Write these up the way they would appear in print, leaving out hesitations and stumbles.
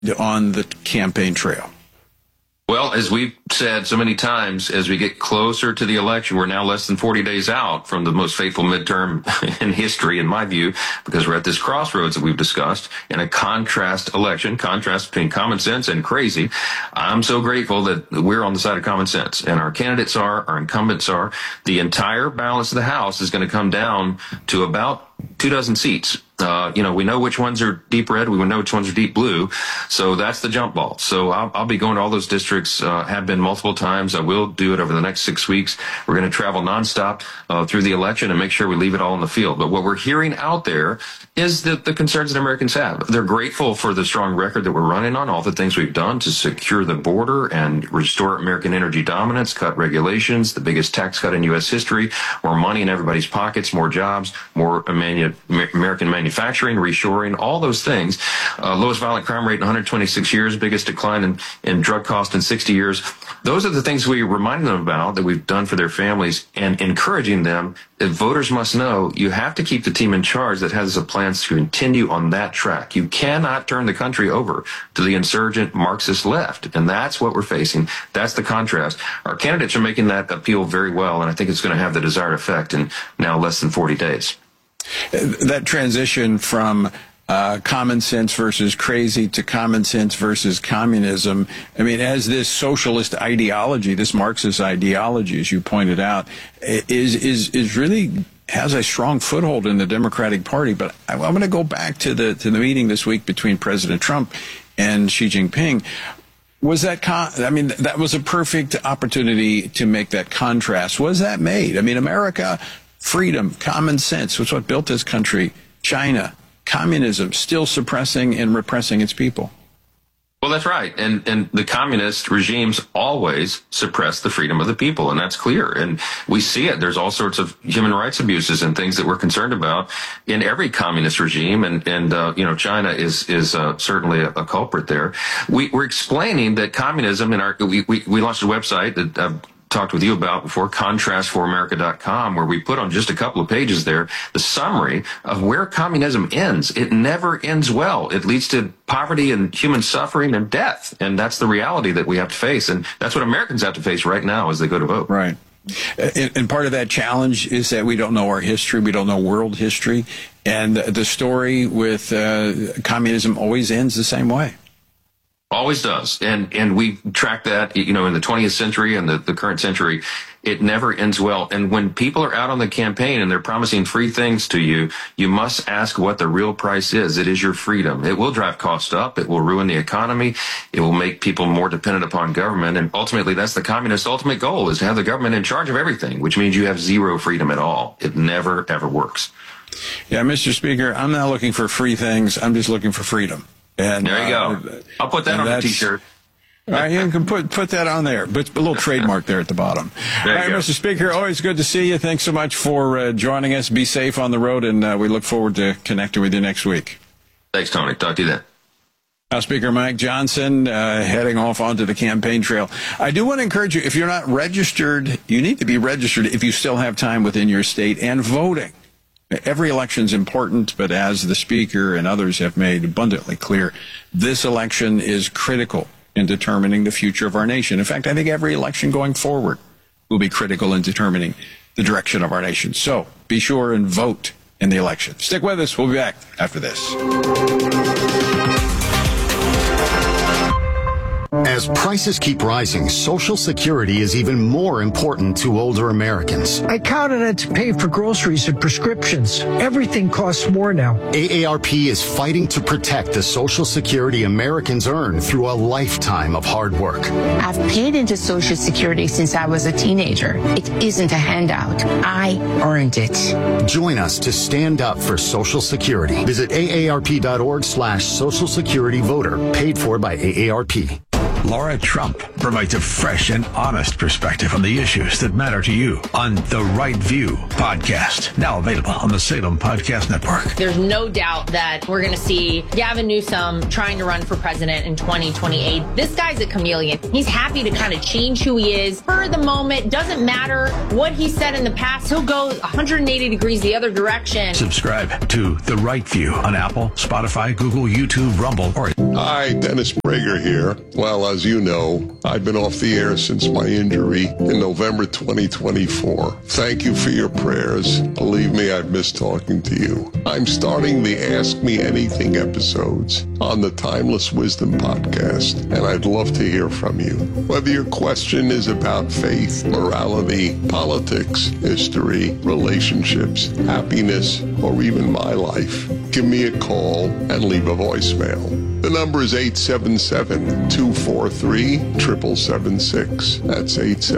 on the campaign trail? Well, as we've said so many times, as we get closer to the election, we're now less than 40 days out from the most fateful midterm in history, in my view, because we're at this crossroads that we've discussed in a contrast election, contrast between common sense and crazy. I'm so grateful that we're on the side of common sense, and our candidates are, our incumbents are. The entire balance of the House is going to come down to about 24 seats. We know which ones are deep red. We know which ones are deep blue. So that's the jump ball. So I'll be going to all those districts, have been multiple times. I will do it over the next 6 weeks. We're going to travel nonstop through the election and make sure we leave it all in the field. But what we're hearing out there is that the concerns that Americans have. They're grateful for the strong record that we're running on, all the things we've done to secure the border and restore American energy dominance, cut regulations, the biggest tax cut in U.S. history, more money in everybody's pockets, more jobs, more American manufacturing, reshoring, all those things. Lowest violent crime rate in 126 years, biggest decline in drug cost in 60 years. Those are the things we remind them about that we've done for their families, and encouraging them that voters must know you have to keep the team in charge that has the plans to continue on that track. You cannot turn the country over to the insurgent Marxist left, and that's what we're facing. That's the contrast. Our candidates are making that appeal very well, and I think it's going to have the desired effect in now less than 40 days. That transition from common sense versus crazy to common sense versus communism, I mean, as this socialist ideology, this Marxist ideology, as you pointed out, is really has a strong foothold in the Democratic Party. But I'm going to go back to the meeting this week between President Trump and Xi Jinping. Was that that was a perfect opportunity to make that contrast. Was that made? I mean, America, freedom, common sense was what built this country. China, communism, still suppressing and repressing its people. Well, that's right. And the communist regimes always suppress the freedom of the people, and that's clear. And we see it. There's all sorts of human rights abuses and things that we're concerned about in every communist regime. And China is certainly a culprit there. We're explaining that communism we launched a website that I've talked with you about before, contrastforamerica.com, where we put on just a couple of pages there the summary of where communism ends. It never ends well. It leads to poverty and human suffering and death. And that's the reality that we have to face. And that's what Americans have to face right now as they go to vote. Right. And part of that challenge is that we don't know our history. We don't know world history. And the story with communism always ends the same way. Always does. And we track that, in the 20th century and the current century. It never ends well. And when people are out on the campaign and they're promising free things to you, you must ask what the real price is. It is your freedom. It will drive costs up. It will ruin the economy. It will make people more dependent upon government. And ultimately, that's the communist ultimate goal, is to have the government in charge of everything, which means you have zero freedom at all. It never, ever works. Yeah, Mr. Speaker, I'm not looking for free things. I'm just looking for freedom. And there you go. I'll put that on the T-shirt. All right, you can put that on there, but a little trademark there at the bottom. All right, Mr. Speaker, always good to see you. Thanks so much for joining us. Be safe on the road, and we look forward to connecting with you next week. Thanks, Tony. Talk to you then. House Speaker Mike Johnson heading off onto the campaign trail. I do want to encourage you, if you're not registered, you need to be registered if you still have time within your state, and voting. Every election is important, but as the Speaker and others have made abundantly clear, this election is critical in determining the future of our nation. In fact, I think every election going forward will be critical in determining the direction of our nation. So be sure and vote in the election. Stick with us. We'll be back after this. As prices keep rising, Social Security is even more important to older Americans. I count on it to pay for groceries and prescriptions. Everything costs more now. AARP is fighting to protect the Social Security Americans earn through a lifetime of hard work. I've paid into Social Security since I was a teenager. It isn't a handout. I earned it. Join us to stand up for Social Security. Visit aarp.org/Social Security Voter, paid for by AARP. Laura Trump provides a fresh and honest perspective on the issues that matter to you on The Right View podcast, now available on the Salem Podcast Network. There's no doubt that we're going to see Gavin Newsom trying to run for president in 2028. This guy's a chameleon. He's happy to kind of change who he is for the moment. Doesn't matter what he said in the past. He'll go 180 degrees the other direction. Subscribe to The Right View on Apple, Spotify, Google, YouTube, Rumble, or Hi, Dennis Prager here. Well, as you know, I've been off the air since my injury in November 2024. Thank you for your prayers. Believe me, I've missed talking to you. I'm starting the Ask Me Anything episodes on the Timeless Wisdom podcast, and I'd love to hear from you. Whether your question is about faith, morality, politics, history, relationships, happiness, or even my life, give me a call and leave a voicemail. The number is 877-243-7776. That's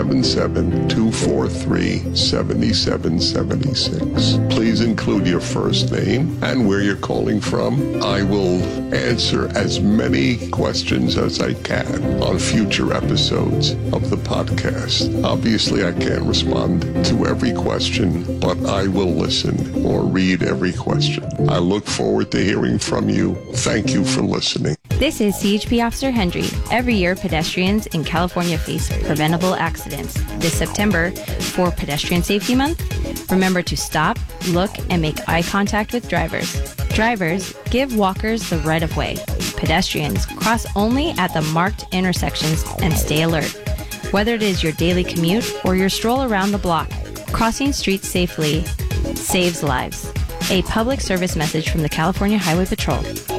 877-243-7776. Please include your first name and where you're calling from. I will answer as many questions as I can on future episodes of the podcast. Obviously, I can't respond to every question, but I will listen or read every question. I look forward to hearing from you. Thank you for listening. This is CHP Officer Hendry. Every year, pedestrians in California face preventable accidents. This September, for Pedestrian Safety Month, remember to stop, look, and make eye contact with drivers. Drivers, give walkers the right of way. Pedestrians, cross only at the marked intersections and stay alert. Whether it is your daily commute or your stroll around the block, crossing streets safely saves lives. A public service message from the California Highway Patrol.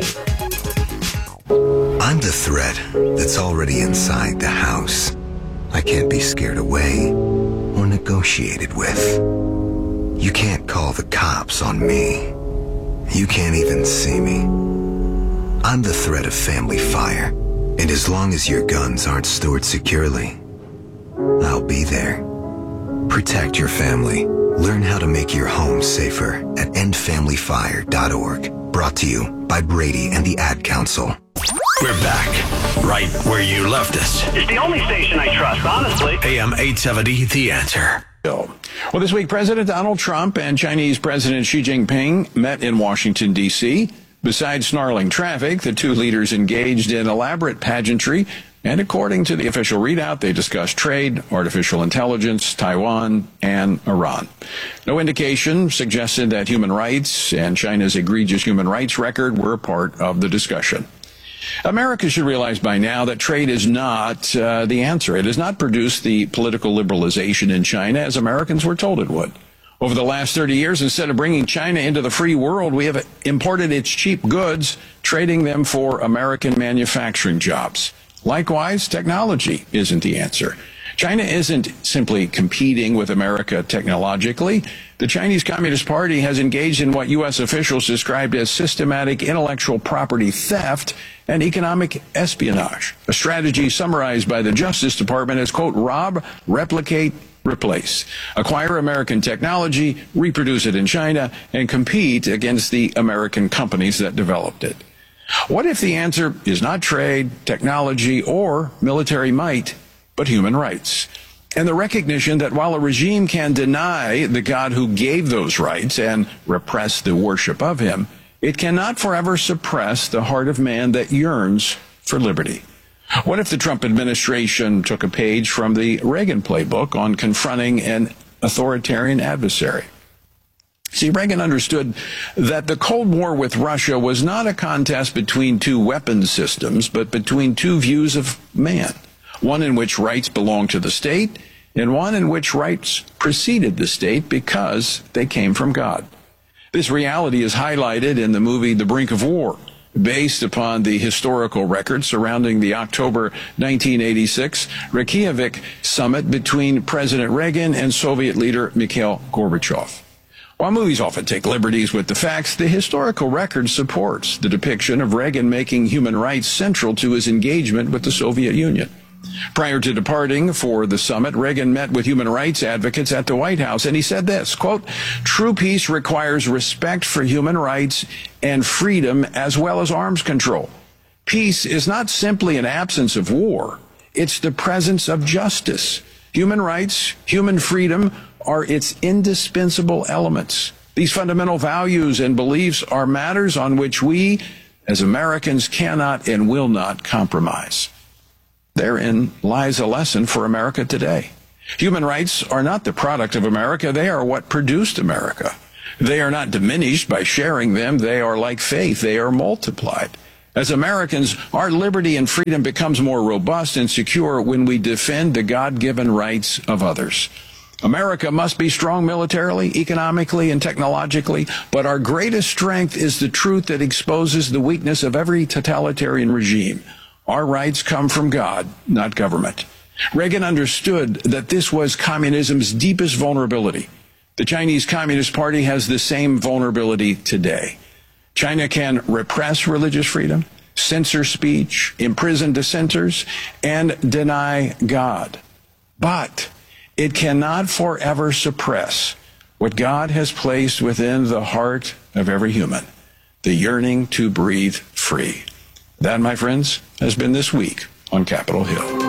I'm the threat that's already inside the house. I can't be scared away or negotiated with. You can't call the cops on me. You can't even see me. I'm the threat of family fire, and as long as your guns aren't stored securely, I'll be there. Protect your family. Learn how to make your home safer at endfamilyfire.org. Brought to you by Brady and the Ad Council. We're back, right where you left us. It's the only station I trust, honestly. AM 870, The Answer. Well, this week, President Donald Trump and Chinese President Xi Jinping met in Washington, D.C. Besides snarling traffic, the two leaders engaged in elaborate pageantry, and according to the official readout, they discussed trade, artificial intelligence, Taiwan, and Iran. No indication suggested that human rights and China's egregious human rights record were a part of the discussion. America should realize by now that trade is not the answer. It has not produced the political liberalization in China as Americans were told it would. Over the last 30 years, instead of bringing China into the free world, we have imported its cheap goods, trading them for American manufacturing jobs. Likewise, technology isn't the answer. China isn't simply competing with America technologically. The Chinese Communist Party has engaged in what U.S. officials described as systematic intellectual property theft and economic espionage, a strategy summarized by the Justice Department as, quote, rob, replicate, replace, acquire American technology, reproduce it in China, and compete against the American companies that developed it. What if the answer is not trade, technology, or military might, but human rights? And the recognition that while a regime can deny the God who gave those rights and repress the worship of him, it cannot forever suppress the heart of man that yearns for liberty. What if the Trump administration took a page from the Reagan playbook on confronting an authoritarian adversary? See, Reagan understood that the Cold War with Russia was not a contest between two weapons systems, but between two views of man, one in which rights belong to the state, and one in which rights preceded the state because they came from God. This reality is highlighted in the movie The Brink of War, based upon the historical record surrounding the October 1986 Reykjavik summit between President Reagan and Soviet leader Mikhail Gorbachev. While movies often take liberties with the facts, the historical record supports the depiction of Reagan making human rights central to his engagement with the Soviet Union. Prior to departing for the summit, Reagan met with human rights advocates at the White House, and he said this, quote, true peace requires respect for human rights and freedom as well as arms control. Peace is not simply an absence of war. It's the presence of justice. Human rights, human freedom are its indispensable elements. These fundamental values and beliefs are matters on which we, as Americans, cannot and will not compromise. Therein lies a lesson for America today. Human rights are not the product of America. They are what produced America. They are not diminished by sharing them. They are like faith. They are multiplied. As Americans, our liberty and freedom becomes more robust and secure when we defend the God-given rights of others. America must be strong militarily, economically, and technologically, but our greatest strength is the truth that exposes the weakness of every totalitarian regime. Our rights come from God, not government. Reagan understood that this was communism's deepest vulnerability. The Chinese Communist Party has the same vulnerability today. China can repress religious freedom, censor speech, imprison dissenters, and deny God. But it cannot forever suppress what God has placed within the heart of every human, the yearning to breathe free. That, my friends, has been this week on Capitol Hill.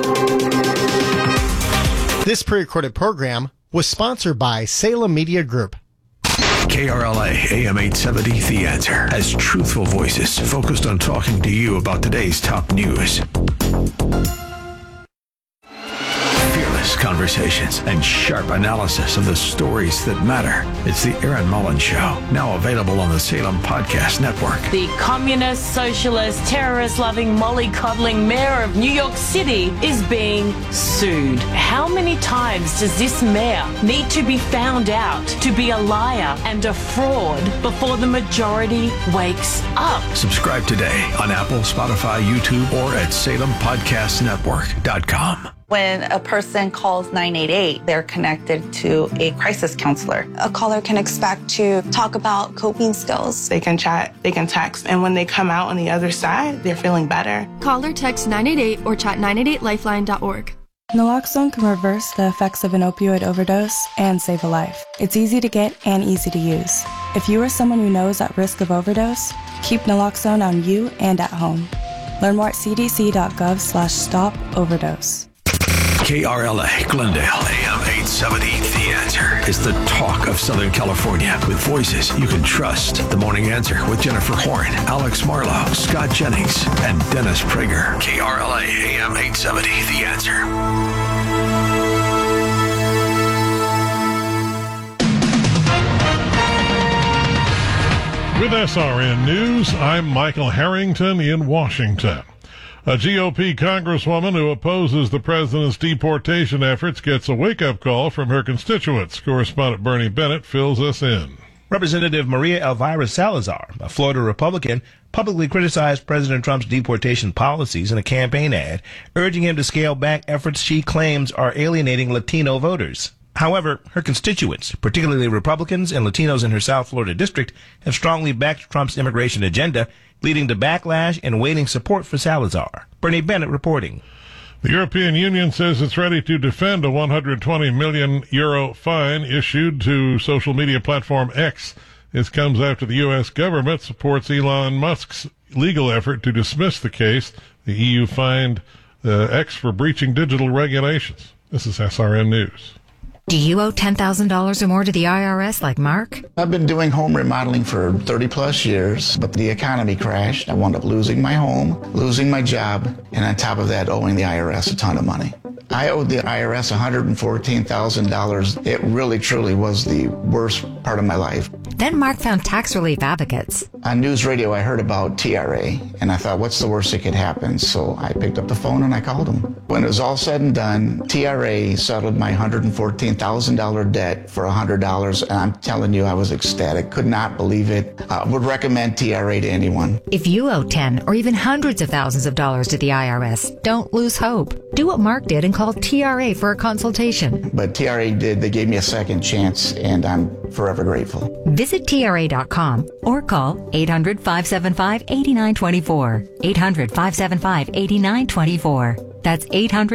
This pre-recorded program was sponsored by Salem Media Group. KRLA AM 870 The Answer has truthful voices focused on talking to you about today's top news. Fearless conversations and sharp analysis of the stories that matter. It's the Erin Mullins Show, now available on the Salem Podcast Network. The communist, socialist, terrorist-loving, mollycoddling mayor of New York City is being sued. How many times does this mayor need to be found out to be a liar and a fraud before the majority wakes up? Subscribe today on Apple, Spotify, YouTube, or at SalemPodcastNetwork.com. When a person calls 988, they're connected to a crisis counselor. A caller can expect to talk about coping skills. They can chat, they can text, and when they come out on the other side, they're feeling better. Call or text 988 or chat 988lifeline.org. Naloxone can reverse the effects of an opioid overdose and save a life. It's easy to get and easy to use. If you or someone you know is at risk of overdose, keep naloxone on you and at home. Learn more at cdc.gov/stop-overdose. KRLA Glendale AM 870 The Answer is the talk of Southern California with voices you can trust. The Morning Answer with Jennifer Horn, Alex Marlowe, Scott Jennings, and Dennis Prager. KRLA AM 870 The Answer. With SRN News, I'm Michael Harrington in Washington. A GOP congresswoman who opposes the president's deportation efforts gets a wake-up call from her constituents. Correspondent Bernie Bennett fills us in. Representative Maria Elvira Salazar, a Florida Republican, publicly criticized President Trump's deportation policies in a campaign ad, urging him to scale back efforts she claims are alienating Latino voters. However, her constituents, particularly Republicans and Latinos in her South Florida district, have strongly backed Trump's immigration agenda, leading to backlash and waning support for Salazar. Bernie Bennett reporting. The European Union says it's ready to defend a €120 million fine issued to social media platform X. This comes after the U.S. government supports Elon Musk's legal effort to dismiss the case. The EU fined X for breaching digital regulations. This is SRN News. Do you owe $10,000 or more to the IRS like Mark? I've been doing home remodeling for 30 plus years, but the economy crashed. I wound up losing my home, losing my job, and on top of that, owing the IRS a ton of money. I owed the IRS $114,000. It really, truly was the worst part of my life. Then Mark found tax relief advocates. On news radio, I heard about TRA, and I thought, what's the worst that could happen? So I picked up the phone and I called them. When it was all said and done, TRA settled my $114,000 debt for $100, and I'm telling you, I was ecstatic. Could not believe it. Would recommend TRA to anyone. If you owe 10 or even hundreds of thousands of dollars to the IRS, don't lose hope. Do what Mark did and call TRA for a consultation. But TRA did. They gave me a second chance, and I'm forever grateful. Visit TRA.com or call 800-575-8924. 800-575-8924. That's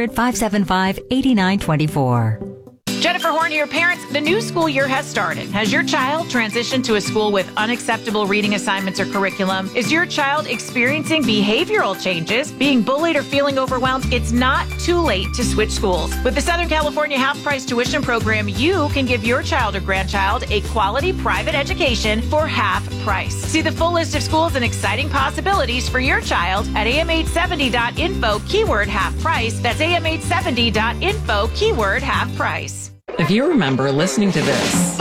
800-575-8924. Jennifer Horn here. Parents, the new school year has started. Has your child transitioned to a school with unacceptable reading assignments or curriculum? Is your child experiencing behavioral changes, being bullied, or feeling overwhelmed? It's not too late to switch schools. With the Southern California half-price tuition program, you can give your child or grandchild a quality private education for half price. See the full list of schools and exciting possibilities for your child at am870.info, keyword half price. That's am870.info, keyword half price. If you remember listening to this,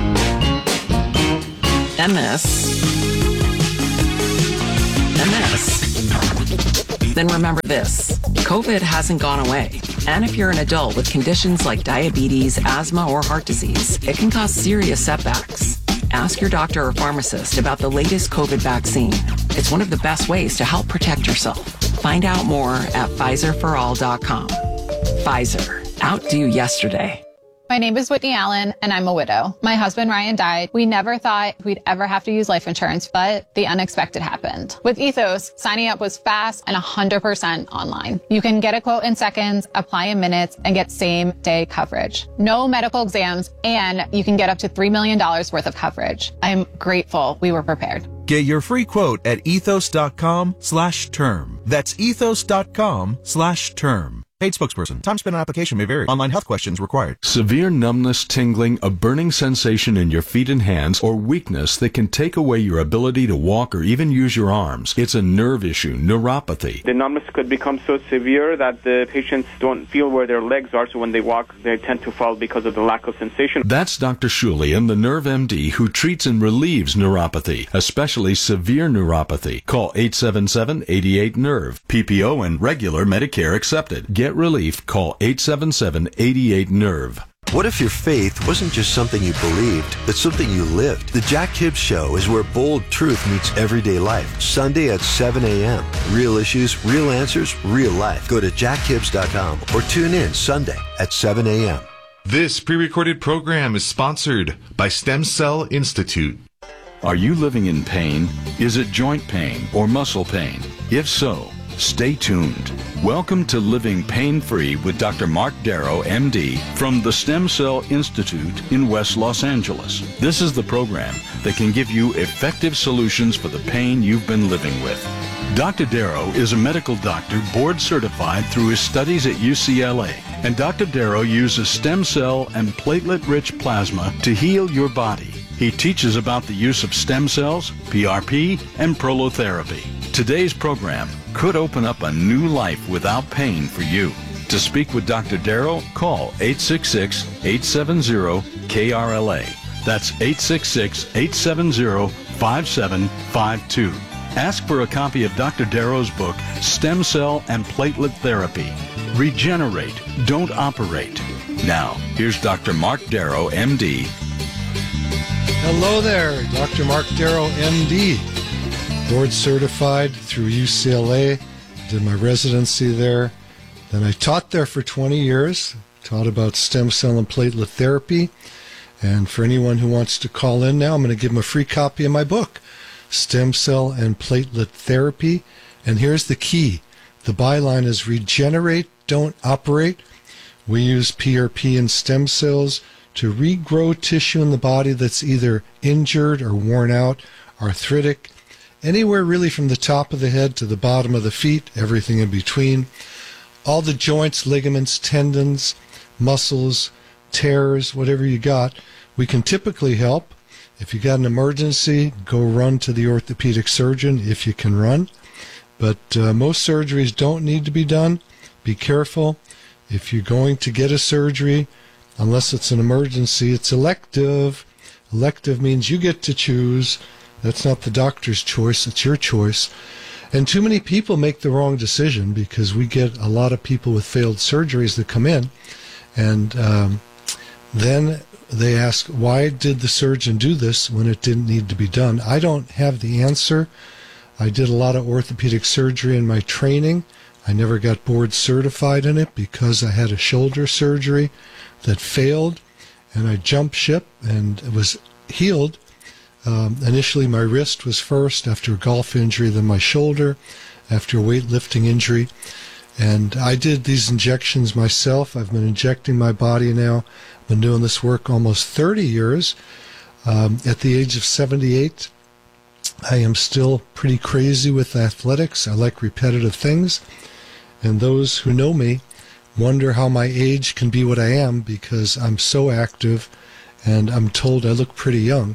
MS, Then remember this, COVID hasn't gone away. And if you're an adult with conditions like diabetes, asthma, or heart disease, it can cause serious setbacks. Ask your doctor or pharmacist about the latest COVID vaccine. It's one of the best ways to help protect yourself. Find out more at PfizerForAll.com. Pfizer, outdo yesterday. My name is Whitney Allen, and I'm a widow. My husband, Ryan, died. We never thought we'd ever have to use life insurance, but the unexpected happened. With Ethos, signing up was fast and 100% online. You can get a quote in seconds, apply in minutes, and get same-day coverage. No medical exams, and you can get up to $3 million worth of coverage. I'm grateful we were prepared. Get your free quote at ethos.com/term. That's ethos.com/term. Paid spokesperson. Time spent on application may vary. Online health questions required. Severe numbness, tingling, a burning sensation in your feet and hands, or weakness that can take away your ability to walk or even use your arms. It's a nerve issue, neuropathy. The numbness could become so severe that the patients don't feel where their legs are, so when they walk, they tend to fall because of the lack of sensation. That's Dr. Shulian, the Nerve MD, who treats and relieves neuropathy, especially severe neuropathy. Call 877-88-NERVE. PPO and regular Medicare accepted. Get relief. Call 877-88-NERVE. What if your faith wasn't just something you believed, but something you lived? The Jack Hibbs Show is where bold truth meets everyday life. Sunday at 7 a.m. Real issues, real answers, real life. Go to jackhibbs.com or tune in Sunday at 7 a.m. This pre-recorded program is sponsored by Stem Cell Institute. Are you living in pain? Is it joint pain or muscle pain? If so, stay tuned. Welcome to Living Pain-Free with Dr. Mark Darrow, MD, from the Stem Cell Institute in West Los Angeles. This is the program that can give you effective solutions for the pain you've been living with. Dr. Darrow is a medical doctor board certified through his studies at UCLA. And Dr. Darrow uses stem cell and platelet-rich plasma to heal your body. He teaches about the use of stem cells, PRP, and prolotherapy. Today's program could open up a new life without pain for you. To speak with Dr. Darrow, call 866-870-KRLA. That's 866-870-5752. Ask for a copy of Dr. Darrow's book, Stem Cell and Platelet Therapy. Regenerate, don't operate. Now, here's Dr. Mark Darrow, MD. Hello there, Dr. Mark Darrow, MD. Board certified through UCLA, did my residency there. Then I taught there for 20 years, taught about stem cell and platelet therapy. And for anyone who wants to call in now, I'm going to give them a free copy of my book, Stem Cell and Platelet Therapy. And here's the key. The byline is regenerate, don't operate. We use PRP and stem cells to regrow tissue in the body that's either injured or worn out, arthritic, anywhere really from the top of the head to the bottom of the feet, everything in between. All the joints, ligaments, tendons, muscles, tears, whatever you got, we can typically help. If you got an emergency, go run to the orthopedic surgeon if you can run. But most surgeries don't need to be done. Be careful. If you're going to get a surgery, unless it's an emergency, it's elective. Elective means you get to choose. That's not the doctor's choice, it's your choice. And too many people make the wrong decision because we get a lot of people with failed surgeries that come in and then they ask, why did the surgeon do this when it didn't need to be done? I don't have the answer. I did a lot of orthopedic surgery in my training. I never got board certified in it because I had a shoulder surgery that failed and I jumped ship and it was healed. Initially my wrist was first, after a golf injury, then my shoulder, after a weightlifting injury. And I did these injections myself. I've been injecting my body now. I've been doing this work almost 30 years. At the age of 78, I am still pretty crazy with athletics. I like repetitive things. And those who know me wonder how my age can be what I am because I'm so active and I'm told I look pretty young.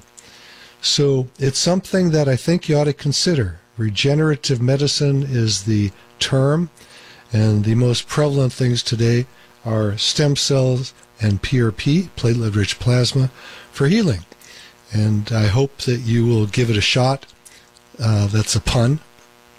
So it's something that I think you ought to consider. Regenerative medicine is the term, and the most prevalent things today are stem cells and PRP, platelet-rich plasma, for healing. And I hope that you will give it a shot. That's a pun.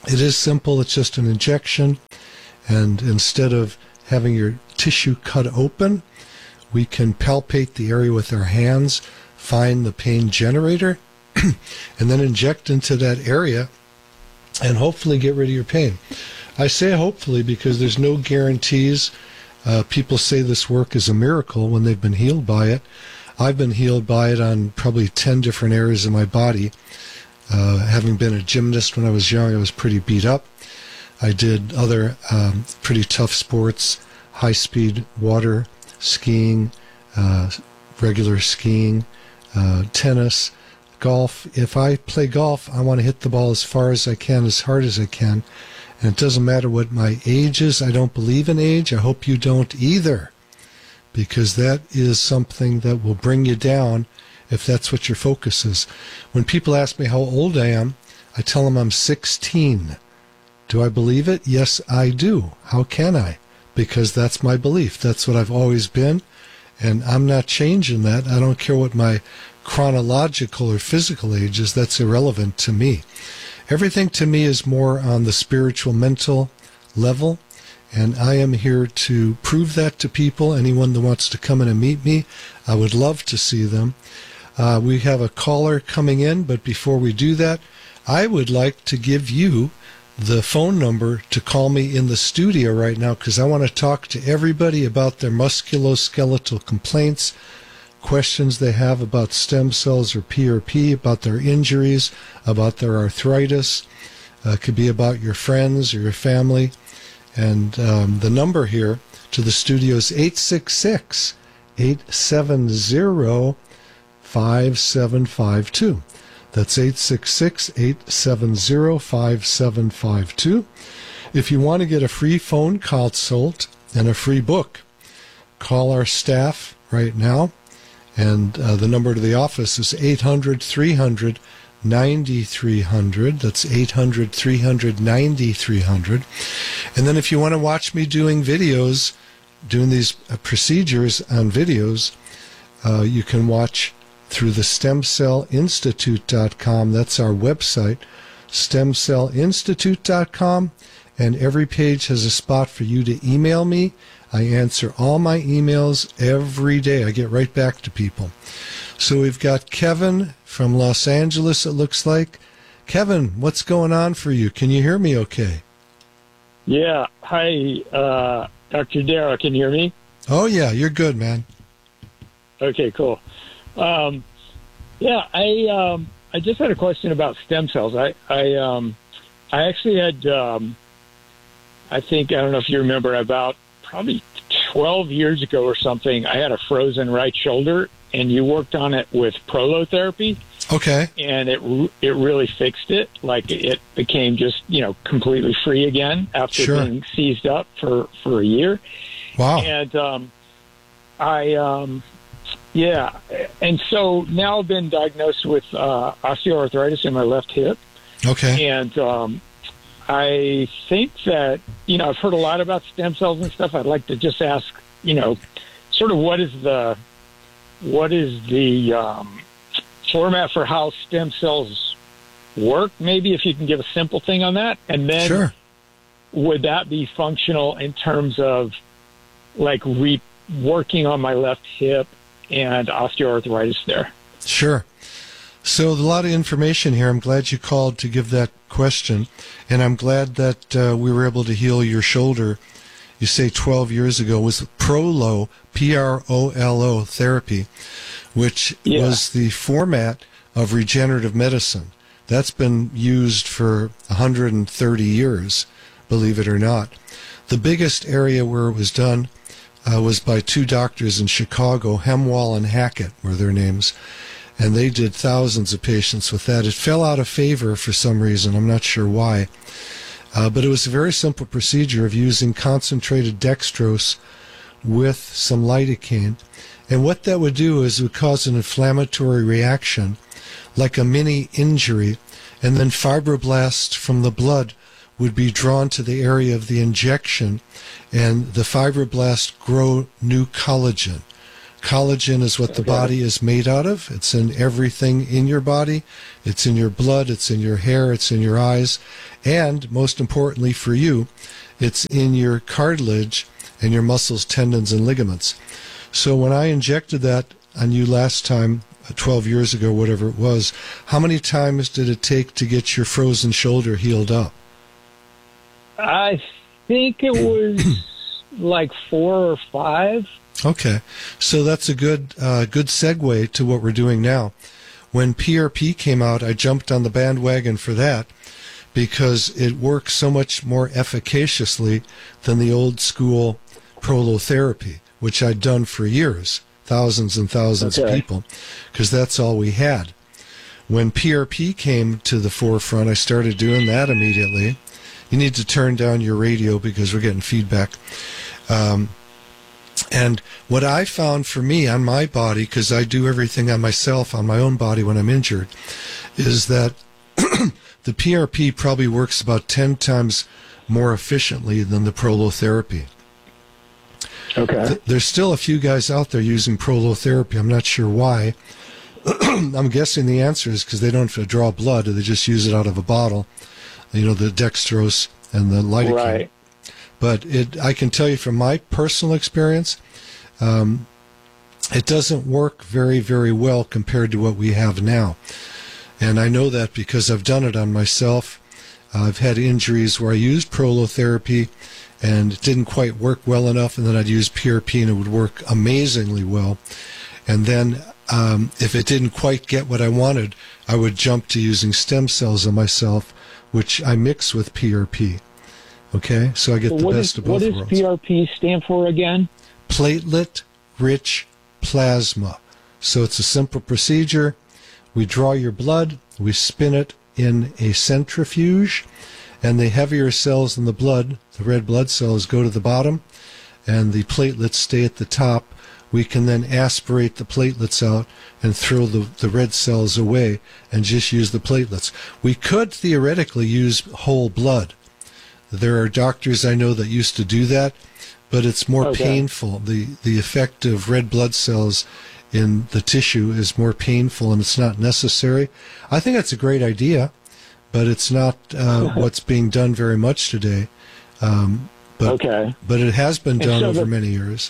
It is simple. It's just an injection. And instead of having your tissue cut open, we can palpate the area with our hands, find the pain generator, and then inject into that area and hopefully get rid of your pain. I say hopefully because there's no guarantees. People say this work is a miracle when they've been healed by it. I've been healed by it on probably 10 different areas of my body. Having been a gymnast when I was young, I was pretty beat up. I did other pretty tough sports, high-speed water skiing, regular skiing, tennis, golf. If I play golf, I want to hit the ball as far as I can, as hard as I can. And it doesn't matter what my age is. I don't believe in age. I hope you don't either, because that is something that will bring you down if that's what your focus is. When people ask me how old I am, I tell them I'm 16. Do I believe it? Yes, I do. How can I? Because that's my belief. That's what I've always been, and I'm not changing that. I don't care what my chronological or physical age is. That's irrelevant to me. Everything to me is more on the spiritual, mental level, and I am here to prove that to people. Anyone that wants to come in and meet me, I would love to see them. We have a caller coming in, but before we do that, I would like to give you the phone number to call me in the studio right now, because I want to talk to everybody about their musculoskeletal complaints, questions they have about stem cells or PRP, about their injuries, about their arthritis. It could be about your friends or your family. And the number here to the studio is 866-870-5752. That's 866-870-5752. If you want to get a free phone consult and a free book, call our staff right now. And the number to the office is 800-300-9300. That's 800-300-9300. And then if you want to watch me doing videos, doing these procedures on videos, you can watch through the StemCellInstitute.com. That's our website, StemCellInstitute.com. And every page has a spot for you to email me. I answer all my emails every day. I get right back to people. So we've got Kevin from Los Angeles, it looks like. Kevin, what's going on for you? Can you hear me okay? Yeah. Hi, Dr. Darrow. Can you hear me? Oh, yeah. You're good, man. Okay, cool. I just had a question about stem cells. I actually had, I don't know if you remember, about probably 12 years ago or something, I had a frozen right shoulder, and you worked on it with prolotherapy. Okay. And it really fixed it. Like, it became just, completely free again after being seized up for a year. Wow. And and so now I've been diagnosed with osteoarthritis in my left hip. Okay. And I think that, I've heard a lot about stem cells and stuff. I'd like to just ask, sort of what is the format for how stem cells work? Maybe if you can give a simple thing on that. And then would that be functional in terms of like working on my left hip and osteoarthritis there? Sure. So a lot of information here. I'm glad you called to give that question, and I'm glad that we were able to heal your shoulder. You say 12 years ago was Prolo, P-R-O-L-O therapy, which was the format of regenerative medicine. That's been used for 130 years, believe it or not. The biggest area where it was done was by two doctors in Chicago, Hemwall and Hackett were their names, and they did thousands of patients with that. It fell out of favor for some reason. I'm not sure why. But it was a very simple procedure of using concentrated dextrose with some lidocaine. And what that would do is it would cause an inflammatory reaction, like a mini injury, and then fibroblasts from the blood would be drawn to the area of the injection, and the fibroblasts grow new collagen. Collagen is what the body is made out of. It's in everything in your body. It's in your blood. It's in your hair. It's in your eyes. And most importantly for you, it's in your cartilage and your muscles, tendons, and ligaments. So when I injected that on you last time, 12 years ago, whatever it was, how many times did it take to get your frozen shoulder healed up? I think it was like 4 or 5. Okay, so that's a good segue to what we're doing now. When PRP came out, I jumped on the bandwagon for that because it works so much more efficaciously than the old school prolotherapy, which I'd done for years, thousands and thousands of people, because that's all we had. When PRP came to the forefront, I started doing that immediately. You need to turn down your radio because we're getting feedback. And what I found for me on my body, because I do everything on myself, on my own body when I'm injured, is that the PRP probably works about 10 times more efficiently than the prolotherapy. Okay. There's still a few guys out there using prolotherapy. I'm not sure why. I'm guessing the answer is because they don't have to draw blood, or they just use it out of a bottle. You know, the dextrose and the lidocaine. Right. But I can tell you from my personal experience, it doesn't work very, very well compared to what we have now. And I know that because I've done it on myself. I've had injuries where I used prolotherapy and it didn't quite work well enough, and then I'd use PRP and it would work amazingly well. And then if it didn't quite get what I wanted, I would jump to using stem cells on myself, which I mix with PRP. Okay, so I get the best of both worlds. What does PRP stand for again? Platelet-rich plasma. So it's a simple procedure. We draw your blood, we spin it in a centrifuge, and the heavier cells in the blood, the red blood cells, go to the bottom, and the platelets stay at the top. We can then aspirate the platelets out and throw the red cells away and just use the platelets. We could theoretically use whole blood. There are doctors I know that used to do that, but it's more painful. The effect of red blood cells in the tissue is more painful, and it's not necessary. I think that's a great idea, but it's not what's being done very much today. But it has been done over many years.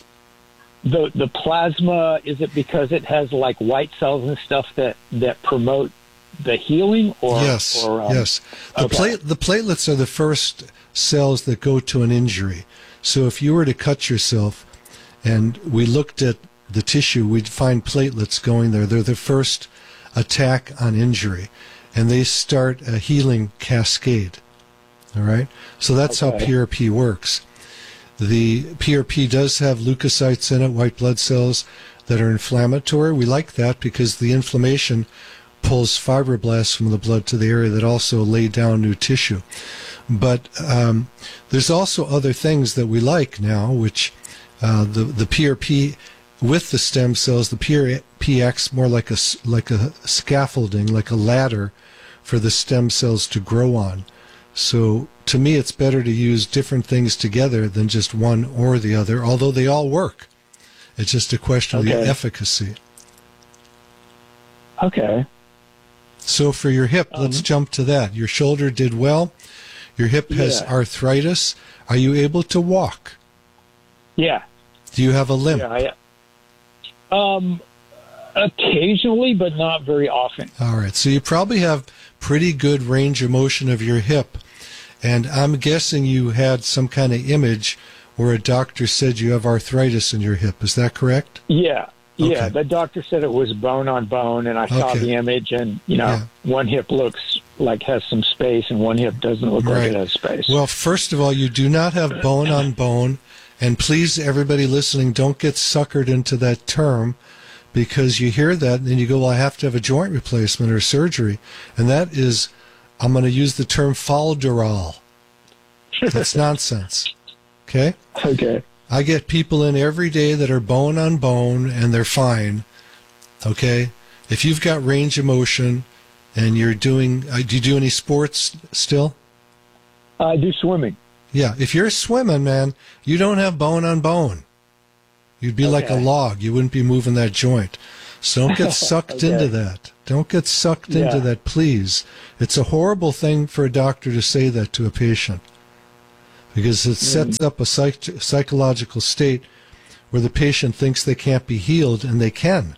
The plasma, is it because it has like white cells and stuff that promote the healing? Or yes. The platelets are the first cells that go to an injury. So if you were to cut yourself and we looked at the tissue, we'd find platelets going there. They're the first attack on injury, and they start a healing cascade. All right? So that's how PRP works. The PRP does have leukocytes in it, white blood cells that are inflammatory. We like that because the inflammation pulls fibroblasts from the blood to the area that also lay down new tissue. But there's also other things that we like now, which the PRP with the stem cells, the PRP acts more like a scaffolding, like a ladder for the stem cells to grow on. So to me, it's better to use different things together than just one or the other, although they all work. It's just a question of the efficacy. Okay. So for your hip, let's jump to that. Your shoulder did well. Your hip has arthritis. Are you able to walk? Yeah. Do you have a limp? Occasionally, but not very often. All right. So you probably have pretty good range of motion of your hip. And I'm guessing you had some kind of image where a doctor said you have arthritis in your hip. Is that correct? Yeah. Yeah, the doctor said it was bone on bone, and I saw the image, and, one hip looks like has some space, and one hip doesn't look like it has space. Well, first of all, you do not have bone on bone, and please, everybody listening, don't get suckered into that term, because you hear that, and then you go, well, I have to have a joint replacement or surgery, and that is, I'm going to use the term falderal. That's nonsense. Okay? Okay. I get people in every day that are bone on bone, and they're fine. Okay? If you've got range of motion and you're doing, do you do any sports still? I do swimming. Yeah. If you're swimming, man, you don't have bone on bone. You'd be like a log. You wouldn't be moving that joint. So don't get sucked into that. Don't get sucked into that, please. It's a horrible thing for a doctor to say that to a patient, because it sets up a psychological state where the patient thinks they can't be healed, and they can.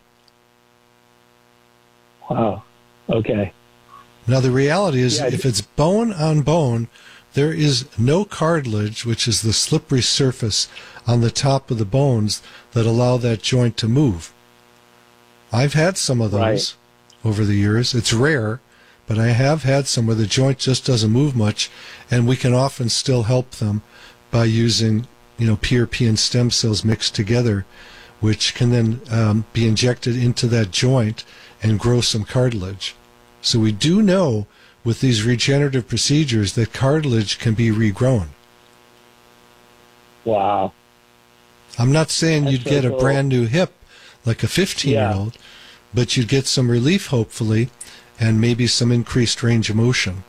Wow. Okay. Now, the reality is, if it's bone on bone, there is no cartilage, which is the slippery surface on the top of the bones that allow that joint to move. I've had some of those over the years. It's rare, but I have had some where the joint just doesn't move much, and we can often still help them by using, PRP and stem cells mixed together, which can then be injected into that joint and grow some cartilage. So we do know with these regenerative procedures that cartilage can be regrown. Wow. I'm not saying you'd get a brand new hip like a 15-year-old, but you'd get some relief, hopefully, and maybe some increased range of motion.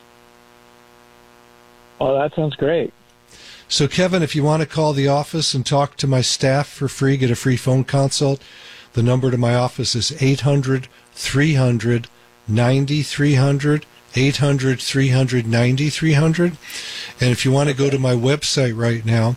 Oh, that sounds great. So, Kevin, if you want to call the office and talk to my staff for free, get a free phone consult, the number to my office is 800-300-9300, 800-300-9300. And if you want to go to my website right now,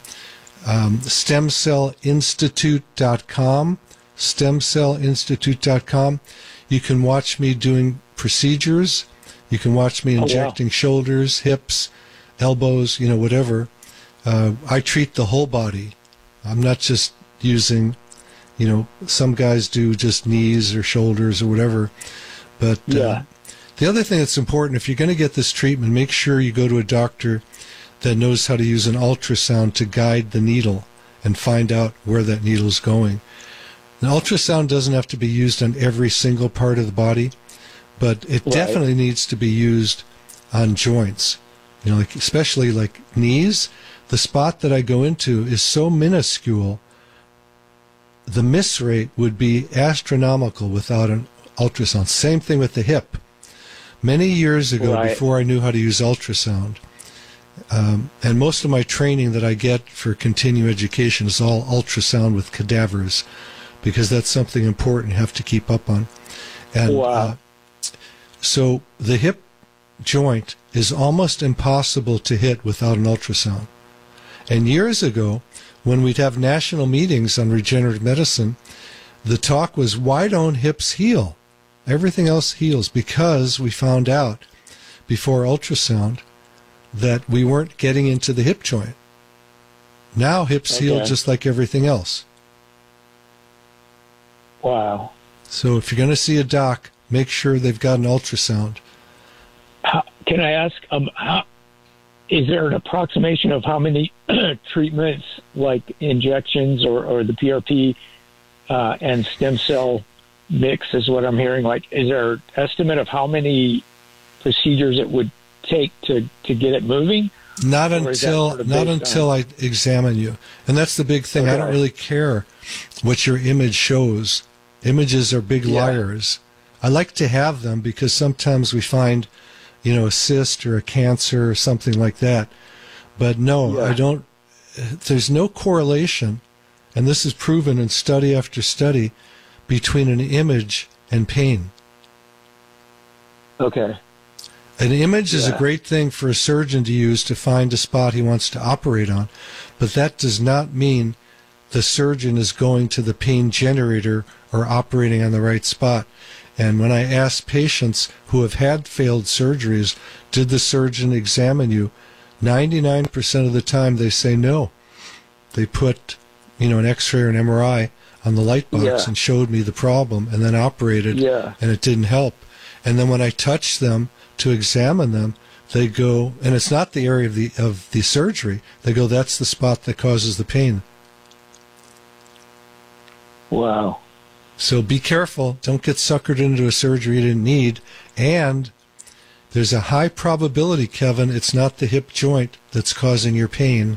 stemcellinstitute.com, stemcellinstitute.com, you can watch me doing procedures. You can watch me injecting shoulders, hips, elbows, whatever. I treat the whole body. I'm not just using, some guys do just knees or shoulders or whatever. But the other thing that's important, if you're going to get this treatment, make sure you go to a doctor that knows how to use an ultrasound to guide the needle and find out where that needle is going. An ultrasound doesn't have to be used on every single part of the body, but it definitely needs to be used on joints. Especially like knees. The spot that I go into is so minuscule, the miss rate would be astronomical without an ultrasound. Same thing with the hip. Many years ago, before I knew how to use ultrasound, and most of my training that I get for continuing education is all ultrasound with cadavers, because that's something important you have to keep up on. And so the hip joint is almost impossible to hit without an ultrasound. And years ago, when we'd have national meetings on regenerative medicine, the talk was, why don't hips heal? Everything else heals, because we found out before ultrasound that we weren't getting into the hip joint. Now hips heal just like everything else. Wow. So if you're going to see a doc, make sure they've got an ultrasound. Can I ask, is there an approximation of how many treatments, like injections or the PRP and stem cell mix is what I'm hearing? Like, is there an estimate of how many procedures it would take to get it moving? Not until I examine you. And that's the big thing. I don't really care what your image shows. Images are big liars. I like to have them because sometimes we find, a cyst or a cancer or something like that. But no, I don't. There's no correlation, and this is proven in study after study, between an image and pain. Okay. An image is a great thing for a surgeon to use to find a spot he wants to operate on, but that does not mean the surgeon is going to the pain generator or operating on the right spot. And when I ask patients who have had failed surgeries, did the surgeon examine you? 99% of the time they say no. They put, an X-ray or an MRI on the light box and showed me the problem and then operated, and it didn't help. And then when I touch them to examine them, they go, and it's not the area of the surgery, they go, that's the spot that causes the pain. Wow. So be careful. Don't get suckered into a surgery you didn't need. And there's a high probability, Kevin, it's not the hip joint that's causing your pain.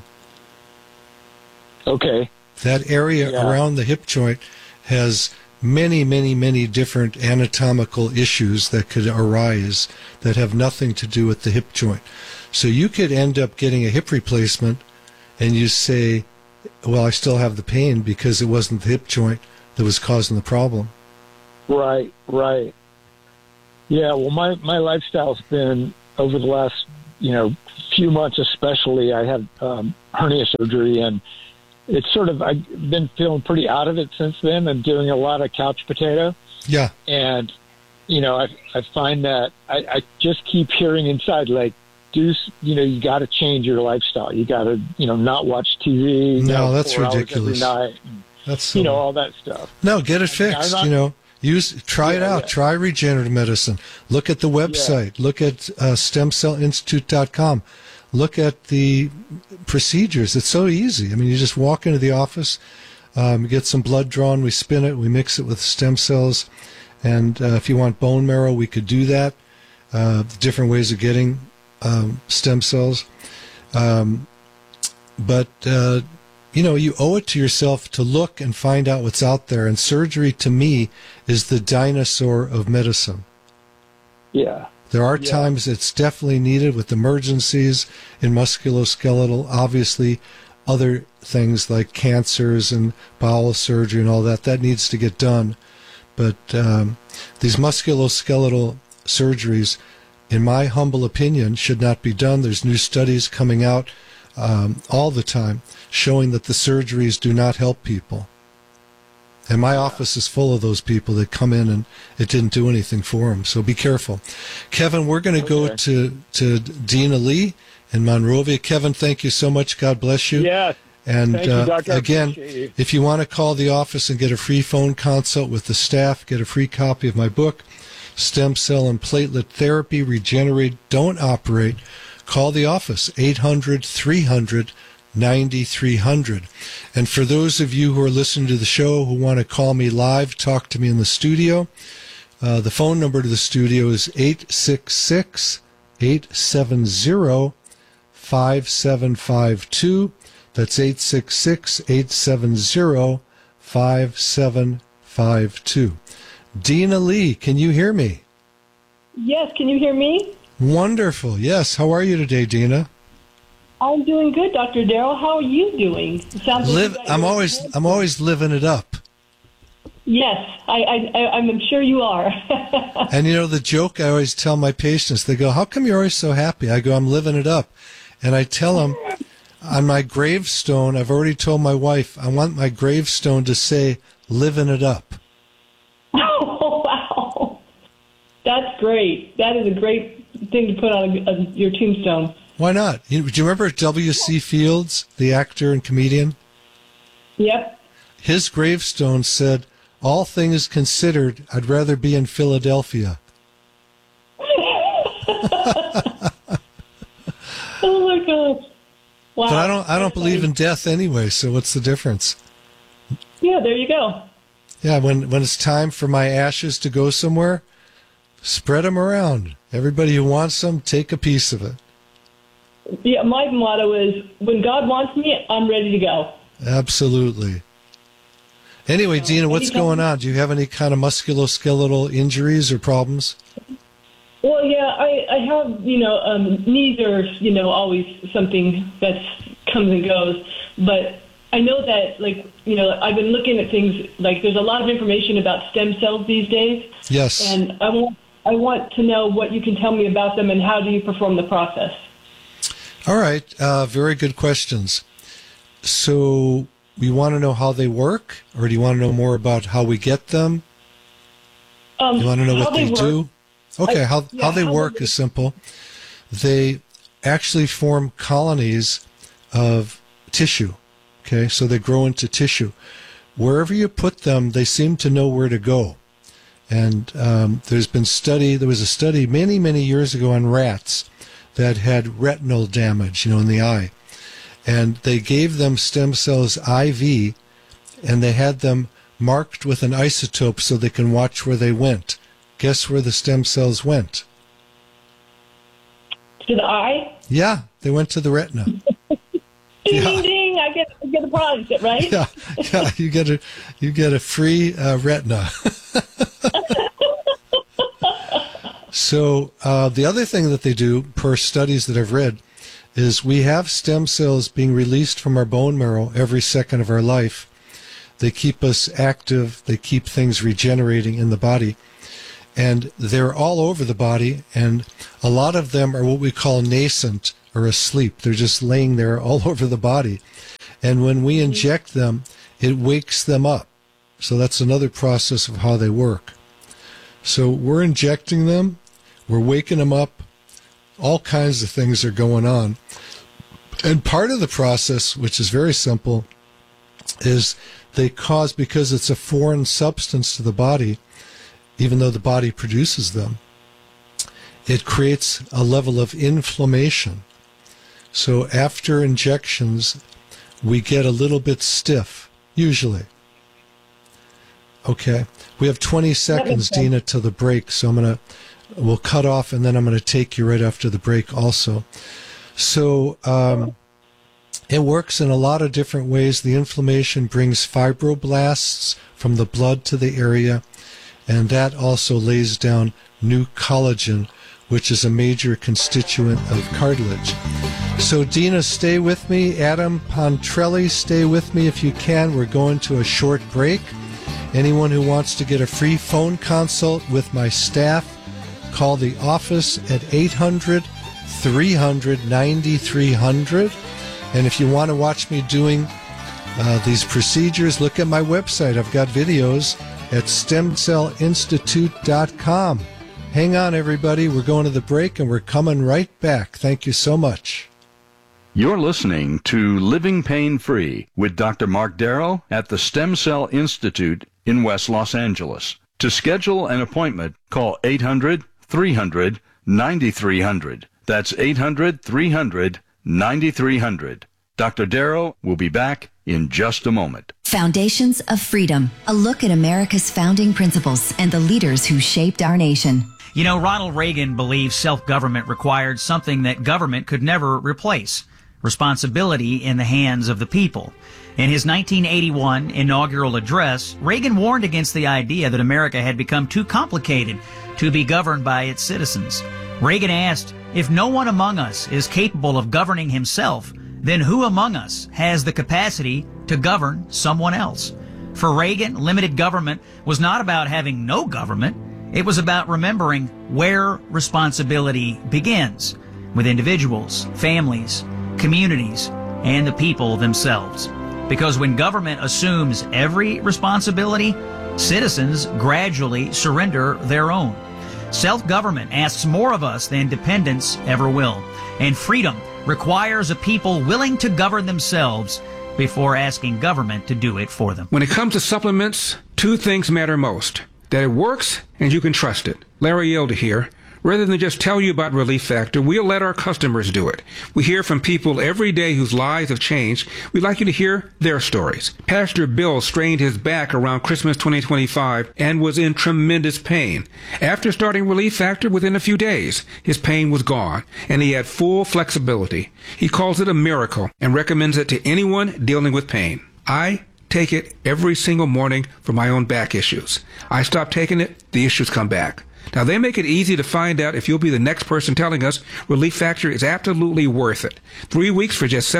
Okay. That area around the hip joint has many, many, many different anatomical issues that could arise that have nothing to do with the hip joint. So you could end up getting a hip replacement and you say, well, I still have the pain because it wasn't the hip joint that was causing the problem. Right. Yeah, well, my lifestyle's been, over the last, few months especially, I had hernia surgery, and it's sort of, I've been feeling pretty out of it since then. I'm doing a lot of couch potato. Yeah. And, I find that I just keep hearing inside, like, you got to change your lifestyle. You got to, not watch TV. No, that's 4 hours ridiculous. every night. That's all that stuff. No, get it fixed. Try it out. Try regenerative medicine. Look at the website. Look at stemcellinstitute.com. Look at the procedures. It's so easy. I mean, you just walk into the office, get some blood drawn, we spin it, we mix it with stem cells, and if you want bone marrow, we could do that. Different ways of getting stem cells. But you owe it to yourself to look and find out what's out there. And surgery, to me, is the dinosaur of medicine. Yeah. There are times it's definitely needed with emergencies in musculoskeletal, obviously other things like cancers and bowel surgery and all that needs to get done. But these musculoskeletal surgeries, in my humble opinion, should not be done. There's new studies coming out all the time showing that the surgeries do not help people. And my office is full of those people that come in and it didn't do anything for them. So be careful. Kevin, we're going to go to Dina Lee in Monrovia. Kevin, thank you so much. God bless you. Yeah. And thank you, Doctor. again, if you want to call the office and get a free phone consult with the staff, get a free copy of my book, Stem Cell and Platelet Therapy, Regenerate, Don't Operate, call the office, 800-300-9300. And for those of you who are listening to the show who want to call me live, talk to me in the studio, the phone number to the studio is 866-870-5752. That's 866-870-5752. Dina Lee, can you hear me? Yes, can you hear me? Wonderful. Yes. How are you today, Dina? I'm doing good, Dr. Darrell. How are you doing? Sounds like I'm always living it up. Yes, I'm sure you are. And the joke I always tell my patients, they go, "How come you're always so happy?" I go, "I'm living it up." And I tell them, on my gravestone, I've already told my wife, I want my gravestone to say, "Living it up." Oh, wow. That's great. That is a great thing to put on your tombstone. Why not? Do you remember W.C. Fields, the actor and comedian? Yep. His gravestone said, "All things considered, I'd rather be in Philadelphia." Oh my God! Wow. But I don't believe in death anyway. So what's the difference? Yeah, there you go. Yeah, when it's time for my ashes to go somewhere, spread them around. Everybody who wants them, take a piece of it. Yeah, my motto is, when God wants me, I'm ready to go. Absolutely. Anyway, Dina, what's going on? Do you have any kind of musculoskeletal injuries or problems? Well, yeah, I have, knees are, always something that comes and goes. But I know that, I've been looking at things, there's a lot of information about stem cells these days. Yes. And I want to know what you can tell me about them and how do you perform the process. All right. Very good questions. So you want to know how they work, or do you want to know more about how we get them? You want to know what they do? Okay, how they work is simple. They actually form colonies of tissue. Okay, so they grow into tissue. Wherever you put them, they seem to know where to go. And there was a study many, many years ago on rats that had retinal damage, in the eye. And they gave them stem cells IV, and they had them marked with an isotope so they can watch where they went. Guess where the stem cells went? To the eye? Yeah, they went to the retina. Ding, ding, ding! I get the prize, right? Yeah, you get a free retina. So the other thing that they do, per studies that I've read, is we have stem cells being released from our bone marrow every second of our life. They keep us active. They keep things regenerating in the body. And they're all over the body, and a lot of them are what we call nascent or asleep. They're just laying there all over the body. And when we inject them, it wakes them up. So that's another process of how they work. So we're injecting them, we're waking them up, all kinds of things are going on. And part of the process, which is very simple, is they cause, because it's a foreign substance to the body, even though the body produces them, it creates a level of inflammation. So after injections, we get a little bit stiff, usually. Okay. We have 20 seconds, Dina, to the break, so we'll cut off, and then I'm going to take you right after the break also. So it works in a lot of different ways. The inflammation brings fibroblasts from the blood to the area, and that also lays down new collagen, which is a major constituent of cartilage. So Dina, stay with me. Adam Pontrelli, stay with me if you can. We're going to a short break. Anyone who wants to get a free phone consult with my staff, call the office at 800-300-9300. And if you want to watch me doing these procedures, look at my website. I've got videos at stemcellinstitute.com. Hang on, everybody. We're going to the break, and we're coming right back. Thank you so much. You're listening to Living Pain Free with Dr. Mark Darrow at the Stem Cell Institute in West Los Angeles. To schedule an appointment, call 800-300-9300. That's 800-300-9300. Dr. Darrow will be back in just a moment. Foundations of Freedom, a look at America's founding principles and the leaders who shaped our nation. You know, Ronald Reagan believed self-government required something that government could never replace: responsibility in the hands of the people. In his 1981 inaugural address, Reagan warned against the idea that America had become too complicated to be governed by its citizens. Reagan asked, if no one among us is capable of governing himself, then who among us has the capacity to govern someone else? For Reagan, limited government was not about having no government. It was about remembering where responsibility begins, with individuals, families, communities, and the people themselves. Because when government assumes every responsibility, citizens gradually surrender their own. Self-government asks more of us than dependence ever will. And freedom requires a people willing to govern themselves before asking government to do it for them. When it comes to supplements, two things matter most: that it works and you can trust it. Larry Elder here. Rather than just tell you about Relief Factor, we'll let our customers do it. We hear from people every day whose lives have changed. We'd like you to hear their stories. Pastor Bill strained his back around Christmas 2025 and was in tremendous pain. After starting Relief Factor, within a few days, his pain was gone, and he had full flexibility. He calls it a miracle and recommends it to anyone dealing with pain. I take it every single morning for my own back issues. I stop taking it, the issues come back. Now, they make it easy to find out if you'll be the next person telling us Relief Factor is absolutely worth it. 3 weeks for just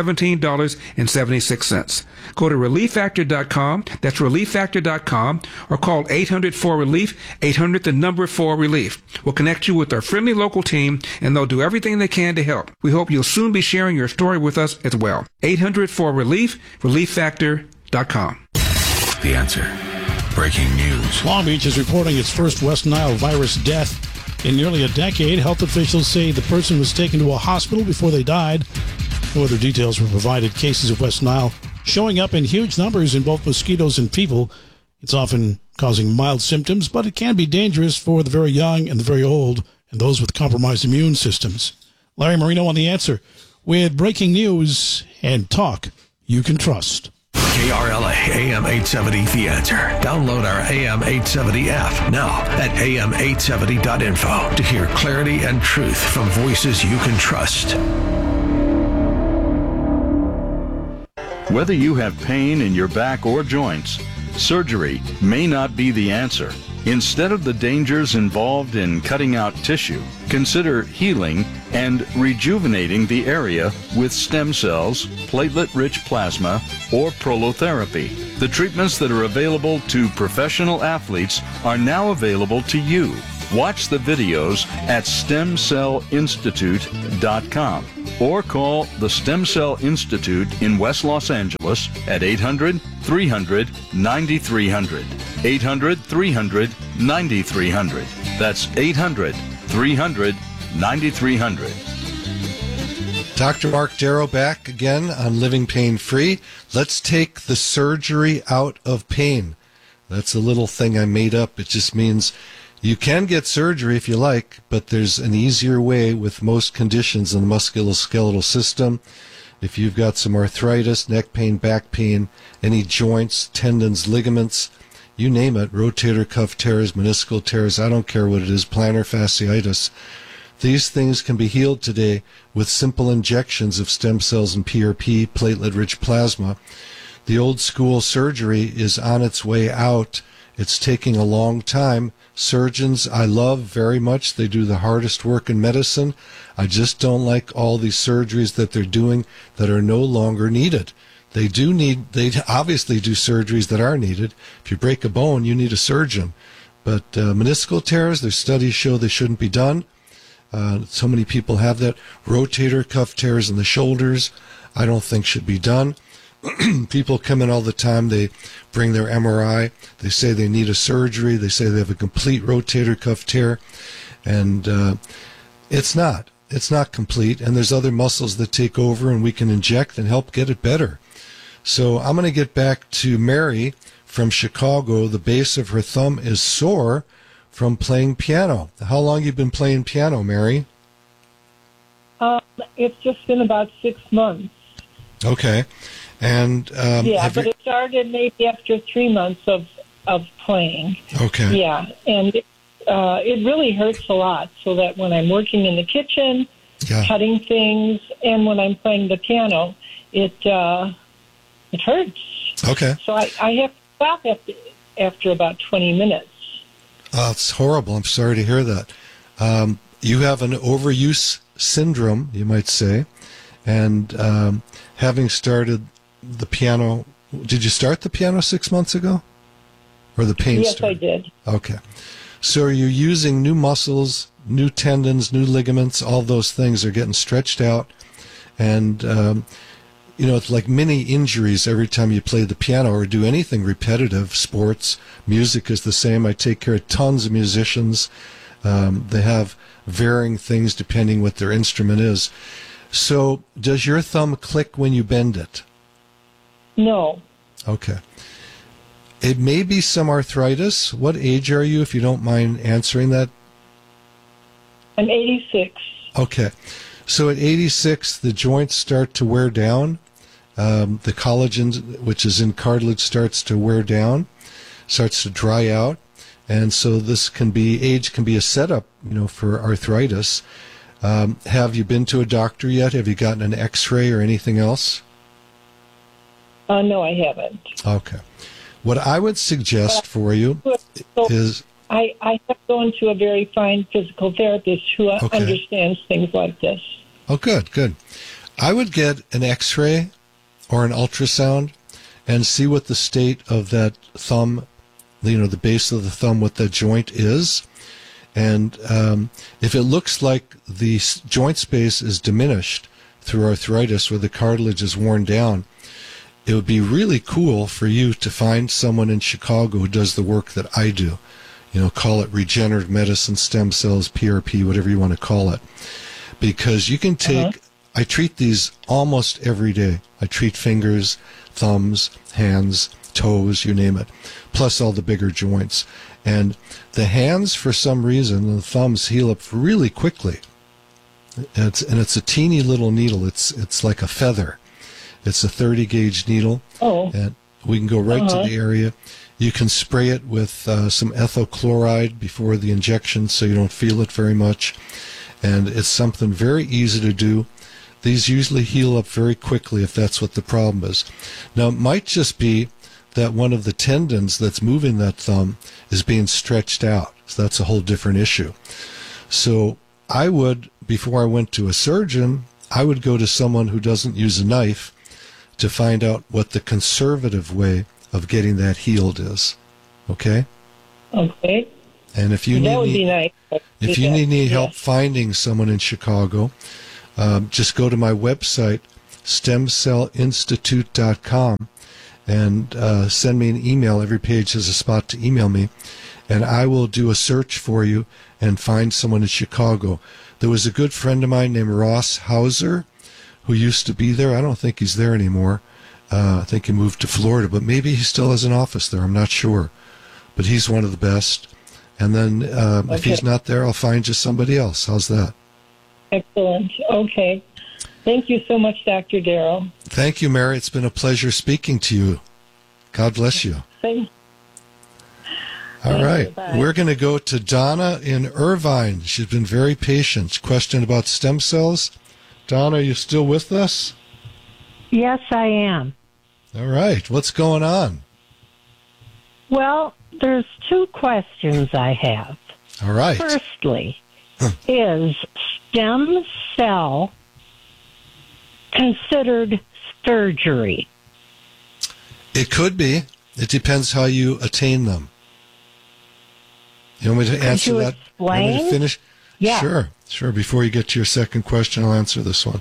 $17.76. Go to ReliefFactor.com, that's ReliefFactor.com, or call 800-4RELIEF, 800-4RELIEF. We'll connect you with our friendly local team, and they'll do everything they can to help. We hope you'll soon be sharing your story with us as well. 800-4RELIEF, ReliefFactor.com. The Answer. Breaking news. Long Beach is reporting its first West Nile virus death in nearly a decade. Health officials say the person was taken to a hospital before they died. No other details were provided. Cases of West Nile showing up in huge numbers in both mosquitoes and people. It's often causing mild symptoms, but it can be dangerous for the very young and the very old and those with compromised immune systems. Larry Marino on The Answer with breaking news and talk you can trust. KRLA AM 870 The Answer. Download our AM 870 app now at am870.info to hear clarity and truth from voices you can trust. Whether you have pain in your back or joints, surgery may not be the answer. Instead of the dangers involved in cutting out tissue, consider healing and rejuvenating the area with stem cells, platelet-rich plasma, or prolotherapy. The treatments that are available to professional athletes are now available to you. Watch the videos at StemCellInstitute.com or call the Stem Cell Institute in West Los Angeles at 800-300-9300. 800-300-9300. That's 800-300-9300. Dr. Mark Darrow back again on Living Pain Free. Let's take the surgery out of pain. That's a little thing I made up. It just means you can get surgery if you like, but there's an easier way with most conditions in the musculoskeletal system. If you've got some arthritis, neck pain, back pain, any joints, tendons, ligaments, you name it, rotator cuff tears, meniscal tears, I don't care what it is, plantar fasciitis. These things can be healed today with simple injections of stem cells and PRP, platelet-rich plasma. The old school surgery is on its way out. It's taking a long time. Surgeons I love very much. They do the hardest work in medicine. I just don't like all these surgeries that they're doing that are no longer needed. They obviously do surgeries that are needed. If you break a bone, you need a surgeon. But meniscal tears, their studies show they shouldn't be done. So many people have that. Rotator cuff tears in the shoulders, I don't think should be done. People come in all the time, they bring their MRI, they say they need a surgery, they say they have a complete rotator cuff tear, and it's not complete, and there's other muscles that take over and we can inject and help get it better. So I'm going to get back to Mary from Chicago. The base of her thumb is sore from playing piano. How long have you been playing piano, Mary? It's just been about 6 months. Okay. And but it started maybe after 3 months of playing. Okay. Yeah, and it really hurts a lot. So that when I'm working in the kitchen, cutting things, and when I'm playing the piano, it hurts. Okay. So I have to stop after about 20 minutes. Oh, it's horrible. I'm sorry to hear that. You have an overuse syndrome, you might say, and having started the piano, did you start the piano 6 months ago? Or the pain started? Yes, I did. Okay. So are you using new muscles, new tendons, new ligaments, all those things are getting stretched out, and it's like mini injuries every time you play the piano or do anything repetitive. Sports, music is the same. I take care of tons of musicians. They have varying things depending what their instrument is. So does your thumb click when you bend it? No. Okay. It may be some arthritis. What age are you, if you don't mind answering that? I'm 86. Okay. So at 86, the joints start to wear down. The collagen, which is in cartilage, starts to wear down, starts to dry out. And so age can be a setup, for arthritis. Have you been to a doctor yet? Have you gotten an x-ray or anything else? No, I haven't. Okay. What I would suggest for you is... I have gone to a very fine physical therapist who understands things like this. Oh, good. I would get an x-ray or an ultrasound and see what the state of that thumb, the base of the thumb, what that joint is. And if it looks like the joint space is diminished through arthritis or the cartilage is worn down, it would be really cool for you to find someone in Chicago who does the work that I do. Call it regenerative medicine, stem cells, PRP, whatever you want to call it. Because you can take, I treat these almost every day. I treat fingers, thumbs, hands, toes, you name it, plus all the bigger joints. And the hands, for some reason, the thumbs heal up really quickly. It's a teeny little needle. It's like a feather. It's a 30-gauge needle. Oh. And we can go right to the area. You can spray it with some ethyl chloride before the injection so you don't feel it very much. And it's something very easy to do. These usually heal up very quickly if that's what the problem is. Now, it might just be that one of the tendons that's moving that thumb is being stretched out. So that's a whole different issue. So I would, before I went to a surgeon, I would go to someone who doesn't use a knife to find out what the conservative way of getting that healed is. Okay? Okay. And if you that would be nice. If you need any help finding someone in Chicago, just go to my website, stemcellinstitute.com, and send me an email. Every page has a spot to email me, and I will do a search for you and find someone in Chicago. There was a good friend of mine named Ross Hauser who used to be there. I don't think he's there anymore. I think he moved to Florida, but maybe he still has an office there. I'm not sure. But he's one of the best. And then if he's not there, I'll find you somebody else. How's that? Excellent. Okay. Thank you so much, Dr. Darrow. Thank you, Mary. It's been a pleasure speaking to you. God bless you. Thank All right. Bye. We're going to go to Donna in Irvine. She's been very patient. Question about stem cells. Donna, are you still with us? Yes, I am. All right. What's going on? Well, there's two questions I have. All right. Firstly, is stem cell considered surgery? It could be. It depends how you attain them. You want me to answer that? Explain? You want me to finish? Yeah. Sure. Before you get to your second question, I'll answer this one.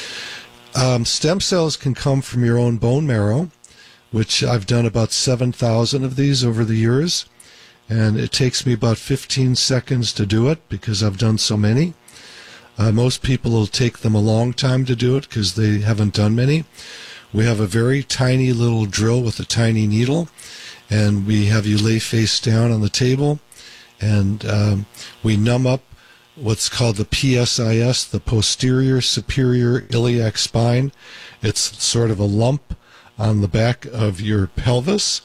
Stem cells can come from your own bone marrow, which I've done about 7,000 of these over the years. And it takes me about 15 seconds to do it because I've done so many. Most people will take them a long time to do it because they haven't done many. We have a very tiny little drill with a tiny needle, and we have you lay face down on the table, and we numb up what's called the PSIS, the posterior superior iliac spine. It's sort of a lump on the back of your pelvis,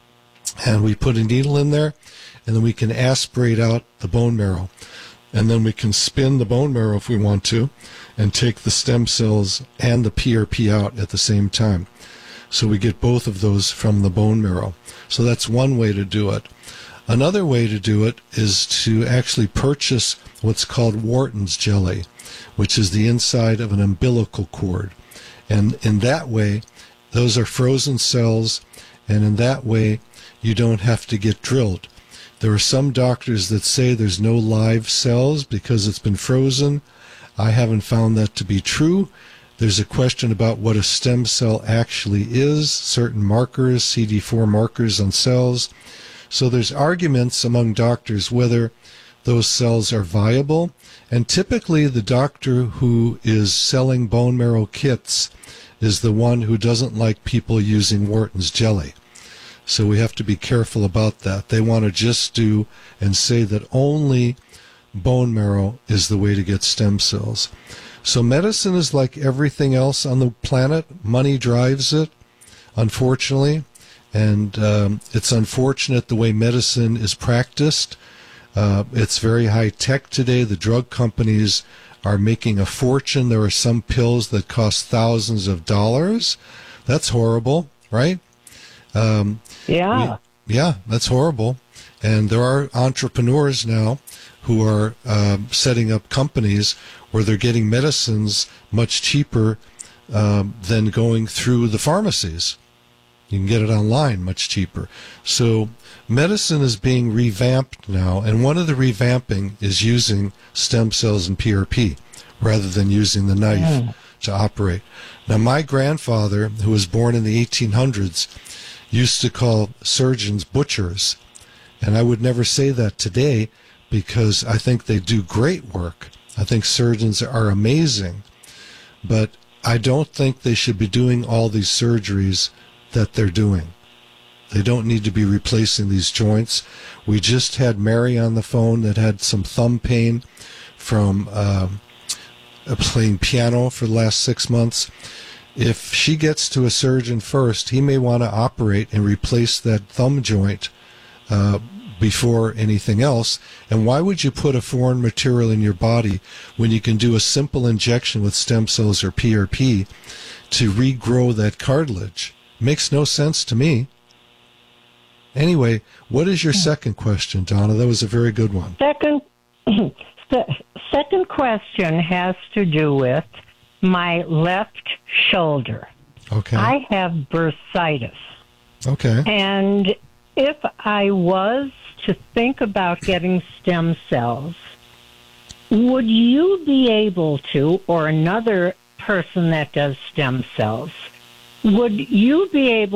and we put a needle in there, and then we can aspirate out the bone marrow. And then we can spin the bone marrow if we want to and take the stem cells and the PRP out at the same time. So we get both of those from the bone marrow. So that's one way to do it. Another way to do it is to actually purchase what's called Wharton's jelly, which is the inside of an umbilical cord. And in that way, those are frozen cells, and in that way, you don't have to get drilled. There are some doctors that say there's no live cells because it's been frozen. I haven't found that to be true. There's a question about what a stem cell actually is, certain markers, CD4 markers on cells. So there's arguments among doctors whether those cells are viable. And typically the doctor who is selling bone marrow kits is the one who doesn't like people using Wharton's jelly. So we have to be careful about that. They want to just do and say that only bone marrow is the way to get stem cells. So medicine is like everything else on the planet. Money drives it, unfortunately. And it's unfortunate the way medicine is practiced. It's very high tech today. The drug companies are making a fortune. There are some pills that cost thousands of dollars. That's horrible, right? Yeah, that's horrible. And there are entrepreneurs now who are setting up companies where they're getting medicines much cheaper than going through the pharmacies. You can get it online much cheaper. So medicine is being revamped now, and one of the revamping is using stem cells and PRP rather than using the knife to operate. Now, my grandfather, who was born in the 1800s, used to call surgeons butchers. And I would never say that today because I think they do great work. I think surgeons are amazing. But I don't think they should be doing all these surgeries that they're doing. They don't need to be replacing these joints. We just had Mary on the phone that had some thumb pain from playing piano for the last 6 months. If she gets to a surgeon first, he may want to operate and replace that thumb joint before anything else. And why would you put a foreign material in your body when you can do a simple injection with stem cells or PRP to regrow that cartilage? Makes no sense to me. Anyway, what is your second question, Donna? That was a very good one. second question has to do with my left shoulder. Okay. I have bursitis. Okay. And if I was to think about getting stem cells, would you be able to, or another person that does stem cells, would you be able